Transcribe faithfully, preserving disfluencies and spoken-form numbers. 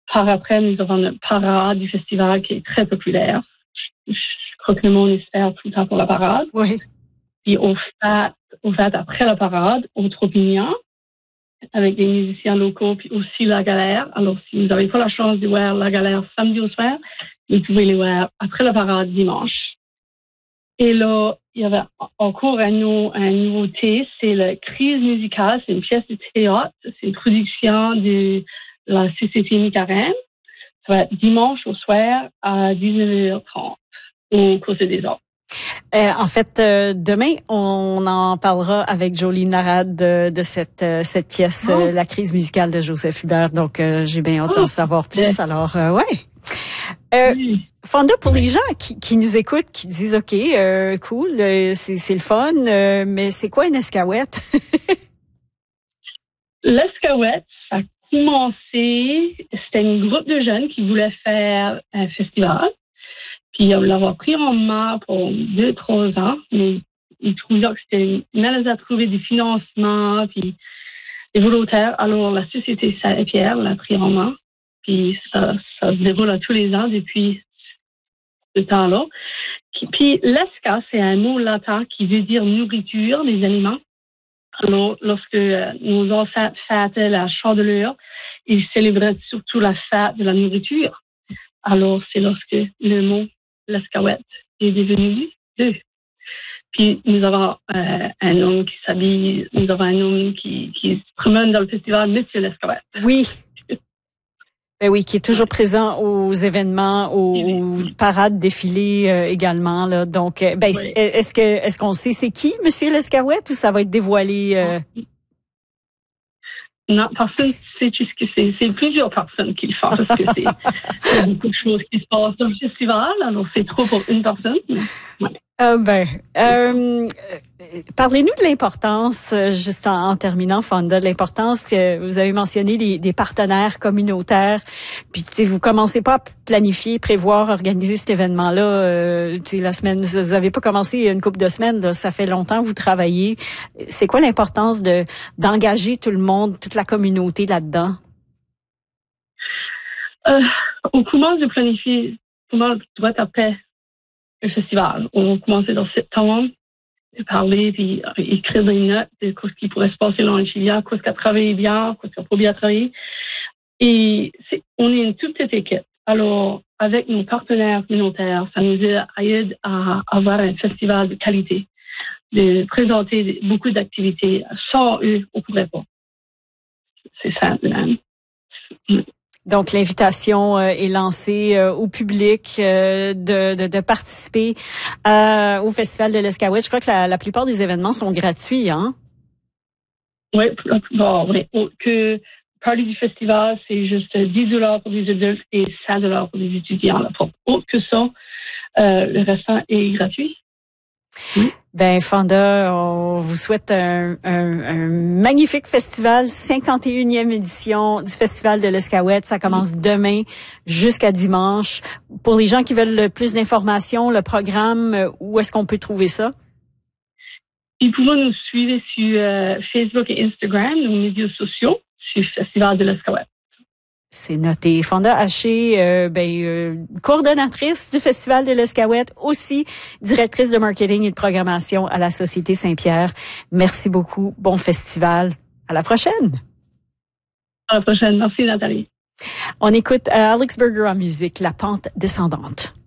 par après, nous avons notre parade du festival qui est très populaire. Je, je crois que le monde espère tout le temps pour la parade. Oui. Puis au fait, au fait, après la parade, au Tropignan, avec des musiciens locaux, puis aussi la galère. Alors, si vous n'avez pas la chance de voir la galère samedi au soir, vous pouvez les voir après la parade dimanche. Et là, il y avait encore un, nou- un nouveauté, c'est la crise musicale, c'est une pièce de théâtre, c'est une production de la Société Micarène. Ça va être dimanche au soir à dix-neuf heures trente au Cours des Arts. Euh, en fait, euh, demain, on en parlera avec Jolie Narad de, de cette euh, cette pièce, Oh. euh, La crise musicale de Joseph Hubert. Donc, euh, j'ai bien hâte d'en Oh. savoir plus. Ouais. Alors, euh, ouais. Euh, Oui. Fonda, pour les gens qui, qui nous écoutent, qui disent, OK, euh, cool, euh, c'est, c'est le fun, euh, mais c'est quoi une escouette? L'Escouette, ça a commencé, c'était un groupe de jeunes qui voulaient faire un festival. Puis on l'avait pris en main pour deux, trois ans, mais ils trouvaient que c'était mal à trouver des financements, puis des volontaires. Alors la Société Saint-Pierre l'a pris en main, puis ça, ça se déroule à tous les ans depuis ce temps-là. Puis l'esca, c'est un mot latin qui veut dire nourriture des aliments. Alors, lorsque nos ancêtres fêtaient la chandeleur, ils célébraient surtout la fête de la nourriture. Alors, c'est lorsque le mot l'escouette est devenu deux. Puis, nous avons euh, un homme qui s'habille, nous avons un homme qui, qui se promène dans le festival, Monsieur l'escouette. Oui. Ben oui, qui est toujours présent aux événements, aux parades, défilés euh, également. Là. Donc, euh, ben, Oui. est-ce que est-ce qu'on sait c'est qui, Monsieur l'escouette, ou ça va être dévoilé? Euh... Non, personne ne sait ce que c'est. C'est plusieurs personnes qui le font parce que c'est il y a beaucoup de choses qui se passent dans le festival. Alors, c'est trop pour une personne. Mais, ouais. Euh, ben, euh, parlez-nous de l'importance, juste en, en terminant, Fonda, de l'importance que vous avez mentionné des, des partenaires communautaires. Puis, tu sais, vous commencez pas à planifier, prévoir, organiser cet événement-là. Euh, tu sais, la semaine, vous avez pas commencé une couple de semaines. Là, ça fait longtemps que vous travaillez. C'est quoi l'importance de d'engager tout le monde, toute la communauté là-dedans? Euh, on commence de planifier. Comment doit être après le festival. On commençait dans septembre de parler, puis écrire des notes de ce qui pourrait se passer dans le Chili, quoi ce qui a travaillé bien, quoi ce qui a pas bien travaillé. Et c'est, on est une toute petite équipe. Alors, avec nos partenaires communautaires, ça nous aide à avoir un festival de qualité, de présenter beaucoup d'activités. Sans eux, on ne pourrait pas. C'est ça, même. Donc, l'invitation euh, est lancée euh, au public euh, de, de, de participer euh, au Festival de l'Escouette. Je crois que la, la plupart des événements sont gratuits, hein? Oui, bon, oui. Que parler du festival, c'est juste dix dollars pour les adultes et cinq dollars pour les étudiants. Là. Pour autre que ça, euh, le restant est gratuit. Oui. Ben, Fonda, on vous souhaite un, un, un magnifique festival, cinquante et unième édition du Festival de l'Escouette. Ça commence oui. demain jusqu'à dimanche. Pour les gens qui veulent plus d'informations, le programme, où est-ce qu'on peut trouver ça? Ils peuvent nous suivre sur euh, Facebook et Instagram, nos médias sociaux, sur le Festival de l'Escouette. C'est noté. Fonda Haché, euh, ben, euh, coordonnatrice du Festival de l'Escouette, aussi directrice de marketing et de programmation à la Société Saint-Pierre. Merci beaucoup. Bon festival. À la prochaine. À la prochaine. Merci, Nathalie. On écoute euh, Alex Berger en musique, La pente descendante.